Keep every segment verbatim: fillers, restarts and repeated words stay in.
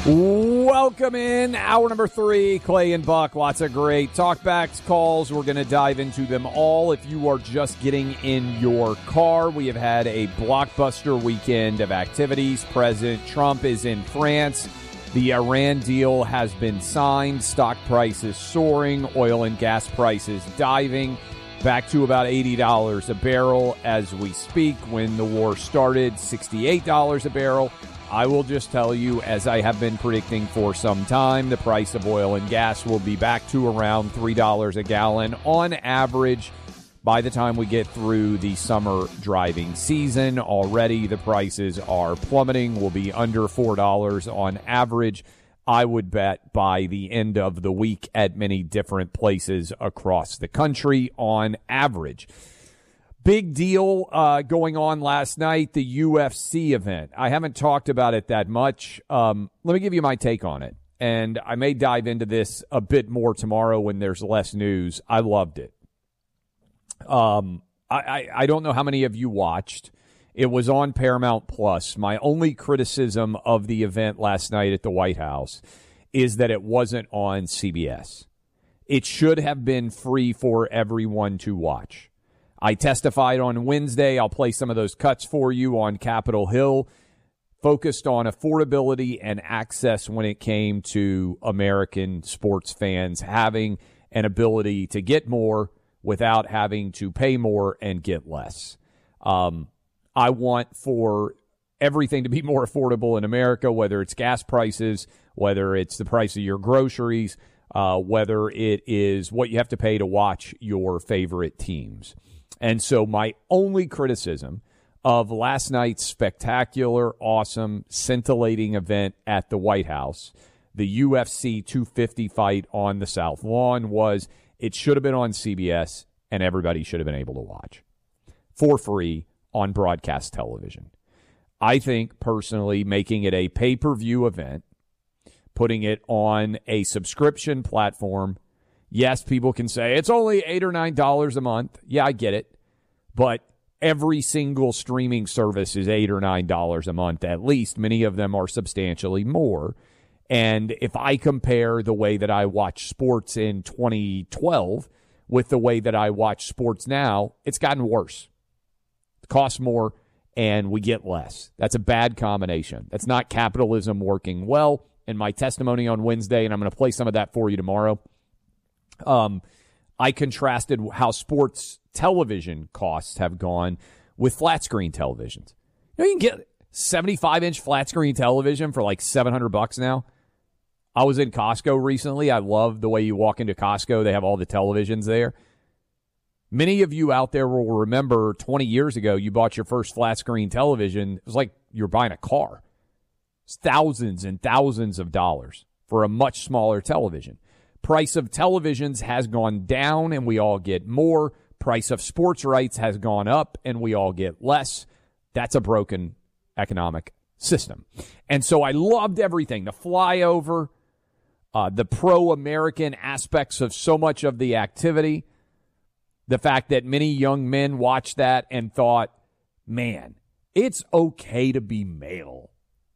Welcome in, hour number three, Clay and Buck. Lots of great talkbacks, calls. We're going to dive into them all. If you are just getting in your car, we have had a blockbuster weekend of activities. President Trump is in France. The Iran deal has been signed. Stock prices soaring. Oil and gas prices diving back to about eighty dollars a barrel as we speak. When the war started, sixty-eight dollars a barrel. I will just tell you, as I have been predicting for some time, the price of oil and gas will be back to around three dollars a gallon on average by the time we get through the summer driving season. Already the prices are plummeting. Will be under four dollars on average, I would bet, by the end of the week at many different places across the country on average. Big deal uh, going on last night, the U F C event. I haven't talked about it that much. Um, let me give you my take on it. And I may dive into this a bit more tomorrow when there's less news. I loved it. Um, I, I, I don't know how many of you watched. It was on Paramount Plus. My only criticism of the event last night at the White House is that it wasn't on C B S. It should have been free for everyone to watch. I testified on Wednesday. I'll play some of those cuts for you on Capitol Hill, focused on affordability and access when it came to American sports fans having an ability to get more without having to pay more and get less. Um, I want for everything to be more affordable in America, whether it's gas prices, whether it's the price of your groceries, uh, whether it is what you have to pay to watch your favorite teams. And so my only criticism of last night's spectacular, awesome, scintillating event at the White House, the U F C two fifty fight on the South Lawn, was it should have been on C B S and everybody should have been able to watch for free on broadcast television. I think, personally, making it a pay-per-view event, putting it on a subscription platform. Yes, people can say it's only eight or nine dollars a month. Yeah, I get it. But every single streaming service is eight or nine dollars a month at least. Many of them are substantially more. And if I compare the way that I watch sports in twenty twelve with the way that I watch sports now, it's gotten worse. It costs more and we get less. That's a bad combination. That's not capitalism working well. In my testimony on Wednesday, and I'm going to play some of that for you tomorrow, Um, I contrasted how sports television costs have gone with flat screen televisions. You know, you can get seventy-five inch flat screen television for like seven hundred bucks now. I was in Costco recently. I love the way you walk into Costco. They have all the televisions there. Many of you out there will remember twenty years ago, you bought your first flat screen television. It was like you're buying a car. It's thousands and thousands of dollars for a much smaller television. Price of televisions has gone down and we all get more. Price of sports rights has gone up and we all get less. That's a broken economic system. And so I loved everything. The flyover, uh, the pro-American aspects of so much of the activity. The fact that many young men watched that and thought, man, it's okay to be male.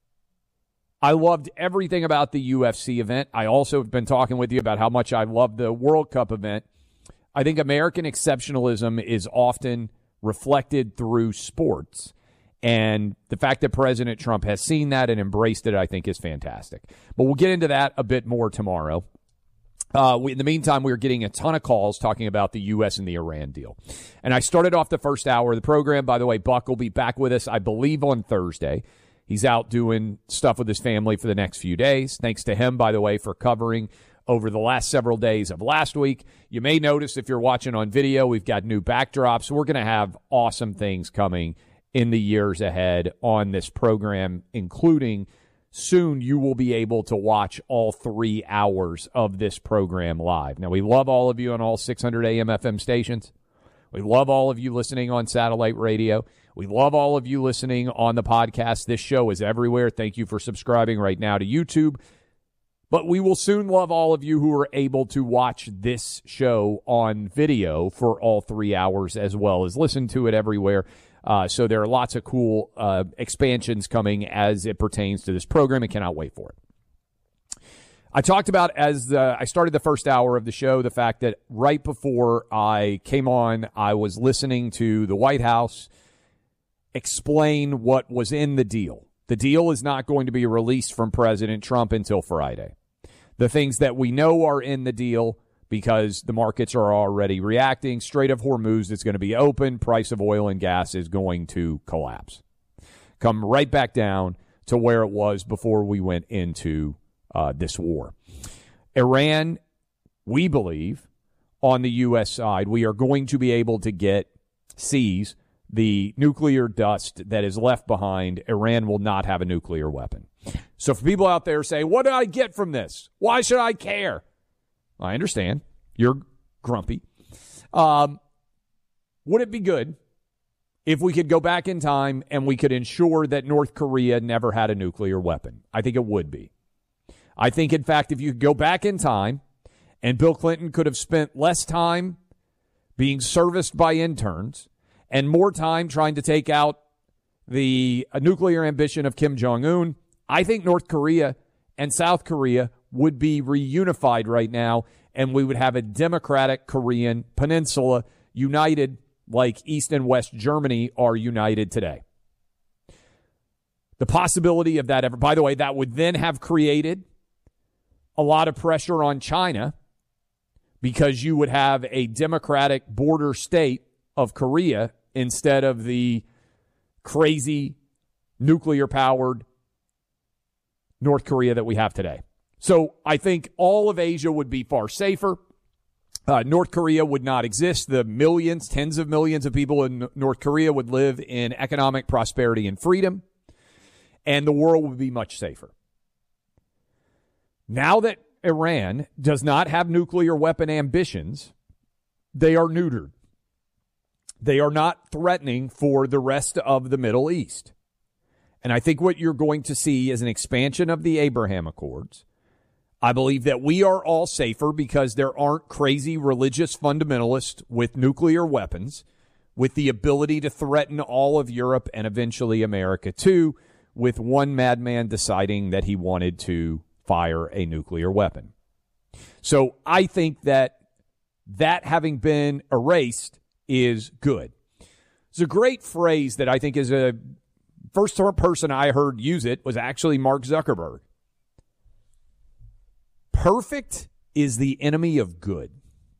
I loved everything about the U F C event. I also have been talking with you about how much I love the World Cup event. I think American exceptionalism is often reflected through sports. And the fact that President Trump has seen that and embraced it, I think, is fantastic. But we'll get into that a bit more tomorrow. Uh, we, in the meantime, we're getting a ton of calls talking about the U S and the Iran deal. And I started off the first hour of the program. By the way, Buck will be back with us, I believe, on Thursday. He's out doing stuff with his family for the next few days. Thanks to him, by the way, for covering over the last several days of last week. You may notice if you're watching on video, we've got new backdrops. We're going to have awesome things coming in the years ahead on this program, including soon you will be able to watch all three hours of this program live. Now, we love all of you on all six hundred A M F M stations. We love all of you listening on satellite radio. We love all of you listening on the podcast. This show is everywhere. Thank you for subscribing right now to YouTube. But we will soon love all of you who are able to watch this show on video for all three hours as well as listen to it everywhere. Uh, so there are lots of cool uh, expansions coming as it pertains to this program. I cannot wait for it. I talked about as the, I started the first hour of the show, the fact that right before I came on, I was listening to the White House explain what was in the deal. The deal is not going to be released from President Trump until Friday. The things that we know are in the deal, because the markets are already reacting, Strait of Hormuz is going to be open, price of oil and gas is going to collapse. Come right back down to where it was before we went into uh, this war. Iran, we believe, on the U S side, we are going to be able to get, seize the nuclear dust that is left behind. Iran will not have a nuclear weapon. So for people out there saying, what do I get from this? Why should I care? I understand. You're grumpy. Um, would it be good if we could go back in time and we could ensure that North Korea never had a nuclear weapon? I think it would be. I think, in fact, if you could go back in time and Bill Clinton could have spent less time being serviced by interns and more time trying to take out the uh, nuclear ambition of Kim Jong-un, I think North Korea and South Korea would be reunified right now, and we would have a democratic Korean peninsula united like East and West Germany are united today. The possibility of that ever, by the way, that would then have created a lot of pressure on China, because you would have a democratic border state of Korea instead of the crazy nuclear-powered North Korea that we have today. So I think all of Asia would be far safer. Uh, North Korea would not exist. The millions, tens of millions of people in North Korea would live in economic prosperity and freedom, and the world would be much safer. Now that Iran does not have nuclear weapon ambitions, they are neutered. They are not threatening for the rest of the Middle East. And I think what you're going to see is an expansion of the Abraham Accords. I believe that we are all safer because there aren't crazy religious fundamentalists with nuclear weapons with the ability to threaten all of Europe and eventually America too, with one madman deciding that he wanted to fire a nuclear weapon. So I think that that having been erased is good. It's a great phrase that I think is a first person I heard use it was actually Mark Zuckerberg. Perfect is the enemy of good.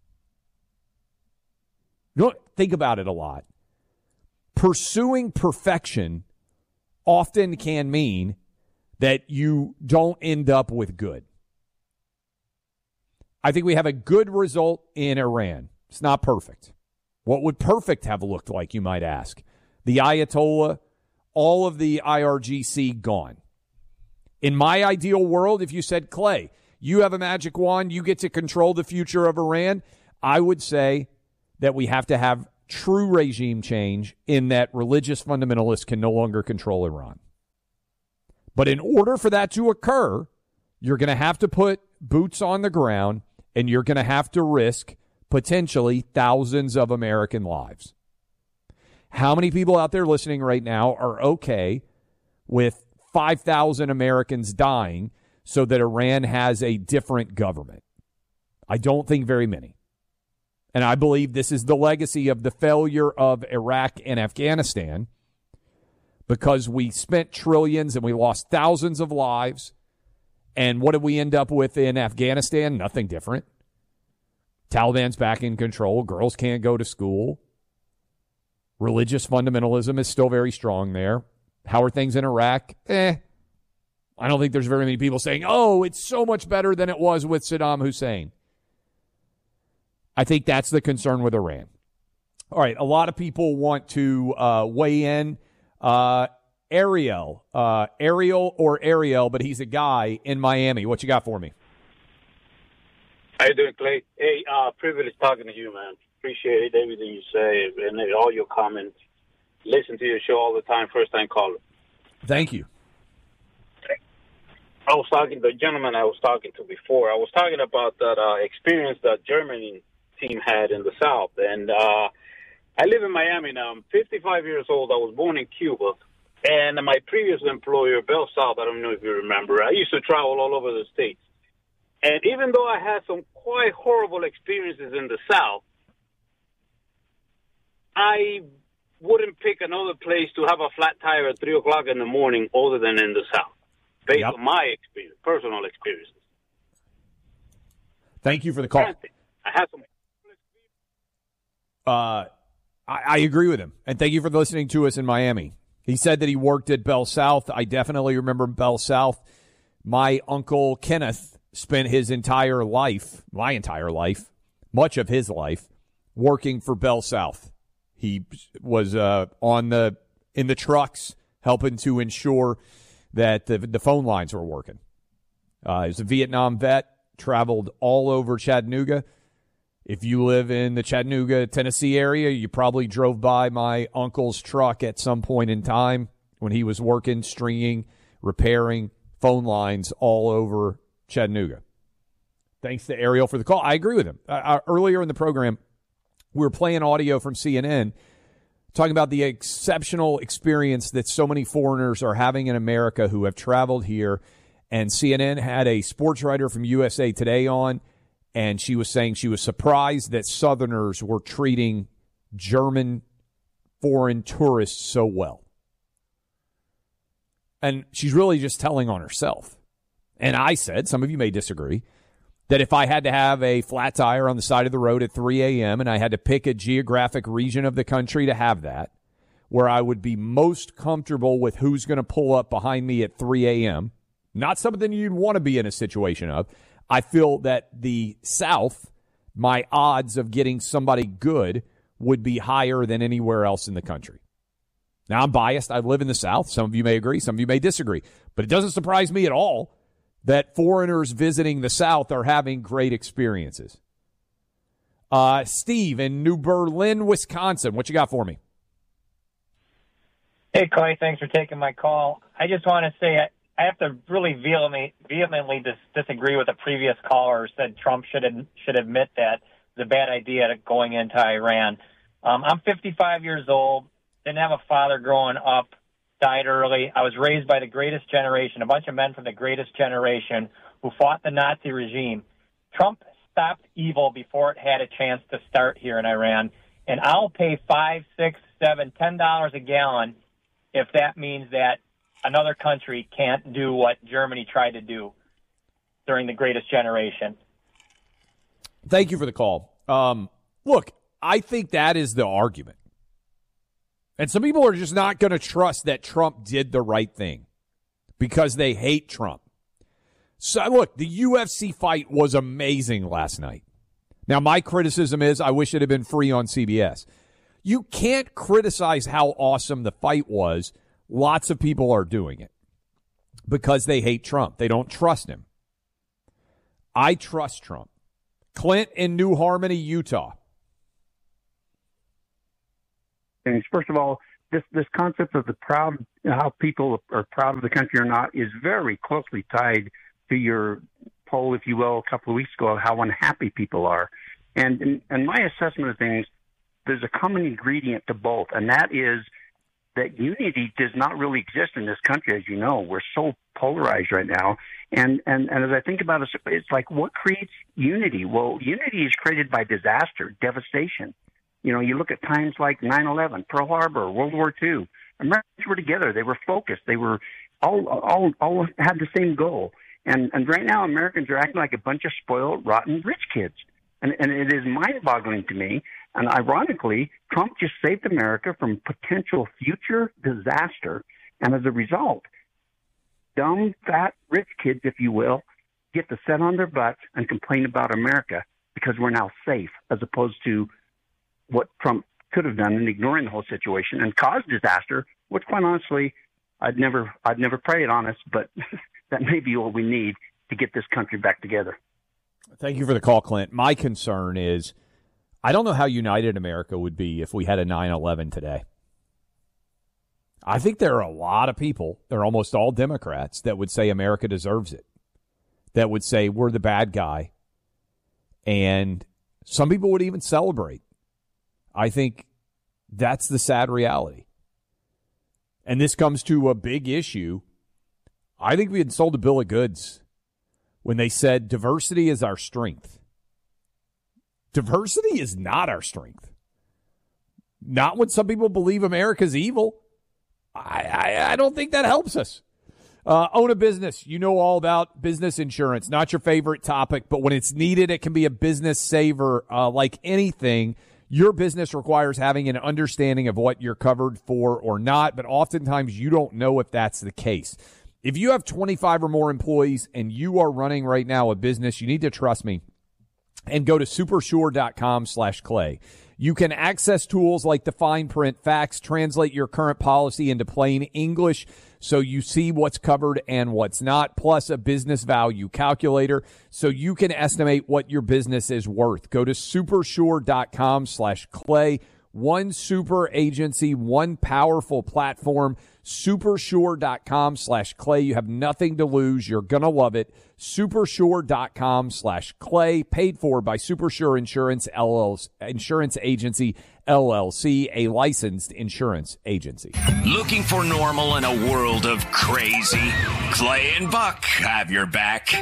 You don't think about it a lot. Pursuing perfection often can mean that you don't end up with good. I think we have a good result in Iran. It's not perfect. What would perfect have looked like, you might ask? The Ayatollah, all of the I R G C gone. In my ideal world, if you said, Clay, you have a magic wand, you get to control the future of Iran, I would say that we have to have true regime change in that religious fundamentalists can no longer control Iran. But in order for that to occur, you're going to have to put boots on the ground, and you're going to have to risk potentially thousands of American lives. How many people out there listening right now are okay with five thousand Americans dying so that Iran has a different government? I don't think very many. And I believe this is the legacy of the failure of Iraq and Afghanistan, because we spent trillions and we lost thousands of lives. And what did we end up with in Afghanistan? Nothing different. Taliban's back in control. Girls can't go to school. Religious fundamentalism is still very strong there. How are things in Iraq? Eh. I don't think there's very many people saying, oh, it's so much better than it was with Saddam Hussein. I think that's the concern with Iran. All right, a lot of people want to uh, weigh in. Uh, Ariel, uh, Ariel or Ariel, but he's a guy in Miami. What you got for me? How you doing, Clay? Hey, uh, privilege talking to you, man. Appreciate everything you say and all your comments. Listen to your show all the time, first-time caller. Thank you. I was talking to the gentleman I was talking to before. I was talking about that uh, experience that Germany team had in the South. And uh, I live in Miami now. I'm fifty-five years old. I was born in Cuba. And my previous employer, Bell South, I don't know if you remember, I used to travel all over the States. And even though I had some quite horrible experiences in the South, I wouldn't pick another place to have a flat tire at three o'clock in the morning other than in the South, based yep. on my experience, personal experiences. Thank you for the call. I had some. Uh, I, I agree with him, and thank you for listening to us in Miami. He said that he worked at Bell South. I definitely remember Bell South. My uncle Kenneth spent his entire life, my entire life, much of his life, working for Bell South. He was uh, on the in the trucks helping to ensure that the, the phone lines were working. Uh, he was a Vietnam vet, traveled all over Chattanooga. If you live in the Chattanooga, Tennessee area, you probably drove by my uncle's truck at some point in time when he was working, stringing, repairing phone lines all over Chattanooga. Thanks to Ariel for the call. I agree with him. Uh, earlier in the program, we were playing audio from C N N talking about the exceptional experience that so many foreigners are having in America who have traveled here. And C N N had a sports writer from U S A Today on, and she was saying she was surprised that Southerners were treating German foreign tourists so well. And she's really just telling on herself. And I said, some of you may disagree, that if I had to have a flat tire on the side of the road at three a.m. and I had to pick a geographic region of the country to have that, where I would be most comfortable with who's going to pull up behind me at three a.m., not something you'd want to be in a situation of, I feel that the South, my odds of getting somebody good would be higher than anywhere else in the country. Now, I'm biased. I live in the South. Some of you may agree. Some of you may disagree. But it doesn't surprise me at all that foreigners visiting the South are having great experiences. Uh, Steve in New Berlin, Wisconsin. What you got for me? Hey, Clay. Thanks for taking my call. I just want to say I, I have to really vehemently, vehemently dis- disagree with a previous caller who said Trump should ad- should admit that it's a bad idea going into Iran. Um, I'm fifty-five years old, didn't have a father growing up, died early. I was raised by the greatest generation, a bunch of men from the greatest generation who fought the Nazi regime. Trump stopped evil before it had a chance to start here in Iran, and I'll pay five, six, seven, ten dollars a gallon if that means that another country can't do what Germany tried to do during the greatest generation. Thank you for the call. Um, look, I think that is the argument. And some people are just not going to trust that Trump did the right thing because they hate Trump. So, look, the U F C fight was amazing last night. Now, my criticism is I wish it had been free on C B S. You can't criticize how awesome the fight was. Lots of people are doing it because they hate Trump. They don't trust him. I trust Trump. Clint in New Harmony, Utah. And first of all, this this concept of the proud, how people are proud of the country or not, is very closely tied to your poll, if you will, a couple of weeks ago, of how unhappy people are. And in, in my assessment of things, there's a common ingredient to both, and that is that unity does not really exist in this country, as you know. We're so polarized right now. And, and, and as I think about it, it's like, what creates unity? Well, unity is created by disaster, devastation. You know, you look at times like nine eleven, Pearl Harbor, World War Two. Americans were together. They were focused. They were all all all had the same goal. And and right now, Americans are acting like a bunch of spoiled, rotten, rich kids. And and it is mind-boggling to me. And ironically, Trump just saved America from potential future disaster. And as a result, dumb, fat, rich kids, if you will, get to sit on their butts and complain about America because we're now safe, as opposed to what Trump could have done in ignoring the whole situation and caused disaster, which quite honestly, I'd never, I'd never pray it on us, but that may be what we need to get this country back together. Thank you for the call, Clint. My concern is, I don't know how united America would be if we had a nine eleven today. I think there are a lot of people, they're almost all Democrats, that would say America deserves it, that would say we're the bad guy, and some people would even celebrate. I think that's the sad reality. And this comes to a big issue. I think we had sold a bill of goods when they said diversity is our strength. Diversity is not our strength. Not when some people believe America's evil. I, I, I don't think that helps us. Uh, own a business. You know all about business insurance. Not your favorite topic, but when it's needed, it can be a business saver. Uh, like anything, your business requires having an understanding of what you're covered for or not, but oftentimes you don't know if that's the case. If you have twenty-five or more employees and you are running right now a business, you need to trust me and go to supersure.com slash clay. You can access tools like the fine print facts, translate your current policy into plain English so you see what's covered and what's not, plus a business value calculator so you can estimate what your business is worth. Go to supersure.com slash clay. One super agency, one powerful platform, supersure.com slash clay. You have nothing to lose. You're going to love it. Supersure.com slash clay, paid for by Supersure Insurance L L C, Insurance Agency, L L C, a licensed insurance agency. Looking for normal in a world of crazy? Clay and Buck have your back.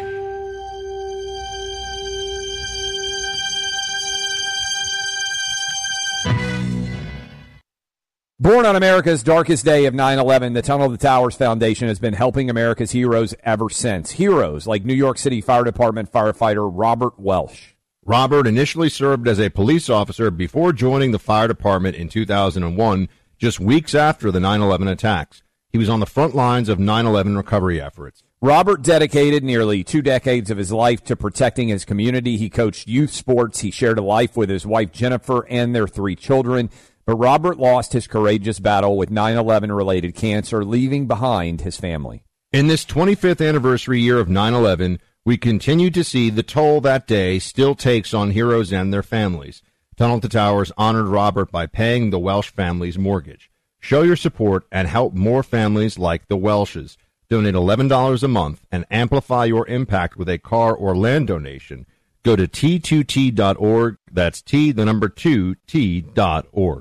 Born on America's darkest day of nine eleven, the Tunnel to Towers Foundation has been helping America's heroes ever since. Heroes like New York City Fire Department firefighter Robert Welsh. Robert initially served as a police officer before joining the fire department in two thousand one, just weeks after the nine eleven attacks. He was on the front lines of nine eleven recovery efforts. Robert dedicated nearly two decades of his life to protecting his community. He coached youth sports. He shared a life with his wife, Jennifer, and their three children. But Robert lost his courageous battle with nine eleven-related cancer, leaving behind his family. In this twenty-fifth anniversary year of nine eleven, we continue to see the toll that day still takes on heroes and their families. Tunnel to Towers honored Robert by paying the Welsh family's mortgage. Show your support and help more families like the Welshes. Donate eleven dollars a month and amplify your impact with a car or land donation. Go to T two T dot org. That's T, the number two, T dot org.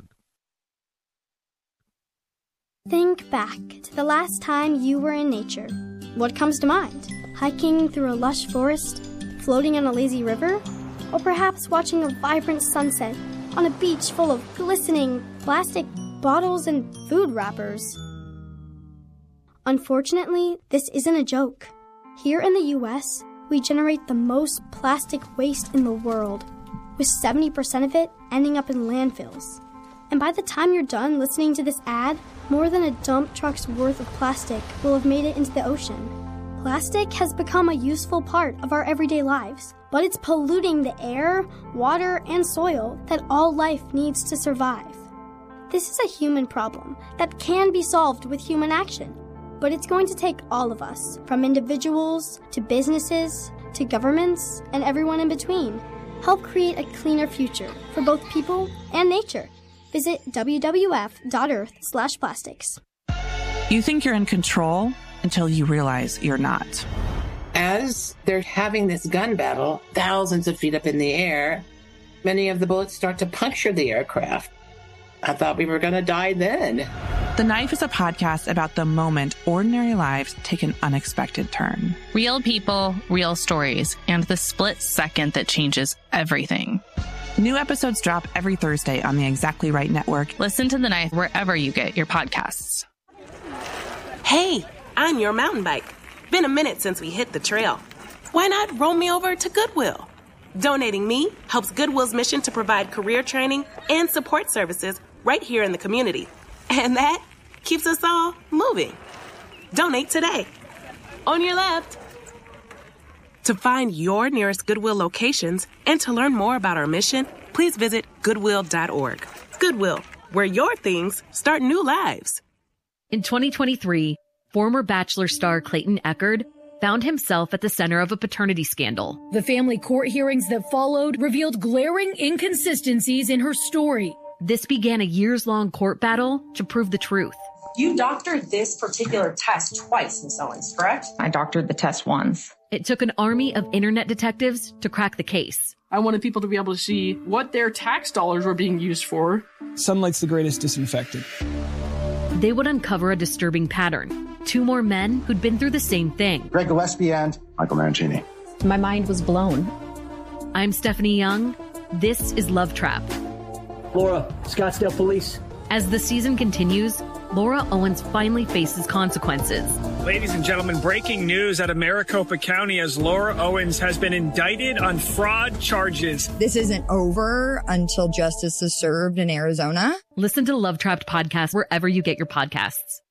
Think back to the last time you were in nature. What comes to mind? Hiking through a lush forest, floating on a lazy river, or perhaps watching a vibrant sunset on a beach full of glistening plastic bottles and food wrappers. Unfortunately, this isn't a joke. Here in the U S, we generate the most plastic waste in the world, with seventy percent of it ending up in landfills. And by the time you're done listening to this ad, more than a dump truck's worth of plastic will have made it into the ocean. Plastic has become a useful part of our everyday lives, but it's polluting the air, water, and soil that all life needs to survive. This is a human problem that can be solved with human action, but it's going to take all of us, from individuals to businesses to governments and everyone in between. Help create a cleaner future for both people and nature. Visit w w f dot earth slash plastics. You think you're in control until you realize you're not. As they're having this gun battle, thousands of feet up in the air, many of the bullets start to puncture the aircraft. I thought we were going to die then. The Knife is a podcast about the moment ordinary lives take an unexpected turn. Real people, real stories, and the split second that changes everything. New episodes drop every Thursday on the Exactly Right Network. Listen to The Knife wherever you get your podcasts. Hey, I'm your mountain bike. Been a minute since we hit the trail. Why not roll me over to Goodwill? Donating me helps Goodwill's mission to provide career training and support services right here in the community. And that keeps us all moving. Donate today. On your left. To find your nearest Goodwill locations and to learn more about our mission, please visit goodwill dot org. Goodwill, where your things start new lives. In twenty twenty-three, former Bachelor star Clayton Echard found himself at the center of a paternity scandal. The family court hearings that followed revealed glaring inconsistencies in her story. This began a years-long court battle to prove the truth. You doctored this particular test twice, Miz Owens, correct? I doctored the test once. It took an army of internet detectives to crack the case. I wanted people to be able to see what their tax dollars were being used for. Sunlight's the greatest disinfectant. They would uncover a disturbing pattern. Two more men who'd been through the same thing. Greg Gillespie and Michael Mancini. My mind was blown. I'm Stephanie Young. This is Love Trap. Laura, Scottsdale Police. As the season continues, Laura Owens finally faces consequences. Ladies and gentlemen, breaking news out of Maricopa County as Laura Owens has been indicted on fraud charges. This isn't over until justice is served in Arizona. Listen to Love Trapped podcast wherever you get your podcasts.